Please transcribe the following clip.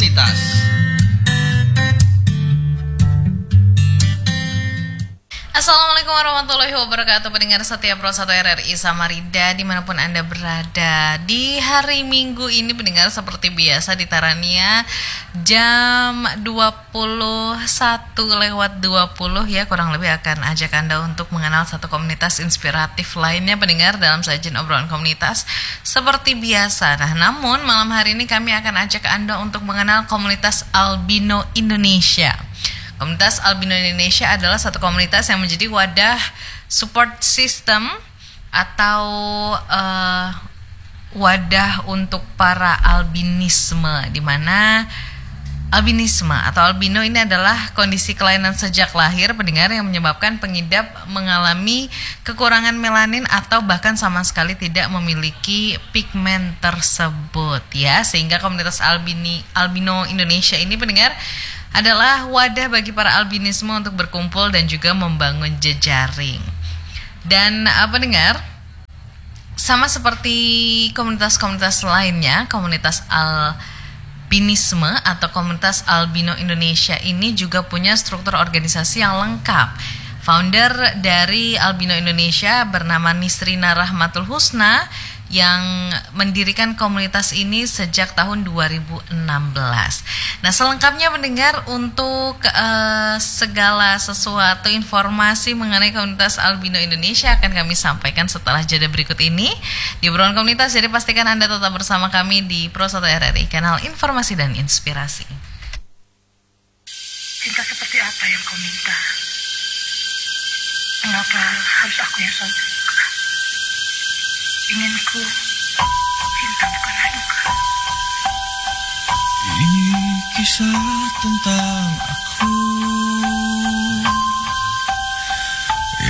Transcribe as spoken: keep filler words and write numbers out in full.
komunitas. Assalamualaikum warahmatullahi wabarakatuh, pendengar setia Pro satu R R I Samarinda dimanapun Anda berada. Di hari Minggu ini pendengar seperti biasa di Tarania jam dua puluh satu lewat dua puluh ya, kurang lebih akan ajak Anda untuk mengenal satu komunitas inspiratif lainnya pendengar dalam sajian obrolan komunitas seperti biasa. Nah, namun malam hari ini kami akan ajak Anda untuk mengenal komunitas Albino Indonesia. Komunitas Albino Indonesia adalah satu komunitas yang menjadi wadah support system atau uh, wadah untuk para albinisme, di mana albinisme atau albino ini adalah kondisi kelainan sejak lahir pendengar yang menyebabkan pengidap mengalami kekurangan melanin atau bahkan sama sekali tidak memiliki pigmen tersebut ya, sehingga komunitas albini, albino Indonesia ini pendengar adalah wadah bagi para albinisme untuk berkumpul dan juga membangun jejaring. Dan apa dengar? Sama seperti komunitas-komunitas lainnya, komunitas albinisme atau komunitas albino Indonesia ini juga punya struktur organisasi yang lengkap. Founder dari Albino Indonesia bernama Nisrina Rahmatul Husna yang mendirikan komunitas ini sejak tahun dua ribu enam belas. Nah, selengkapnya mendengar untuk uh, segala sesuatu informasi mengenai komunitas Albino Indonesia akan kami sampaikan setelah jeda berikut ini di obrolan komunitas. Jadi pastikan Anda tetap bersama kami di Pro satu R R I, kanal informasi dan inspirasi. Cinta seperti apa yang kau minta? Mengapa harus aku yang selalu suka? Inginku cinta bukanlah duka. Ini kisah tentang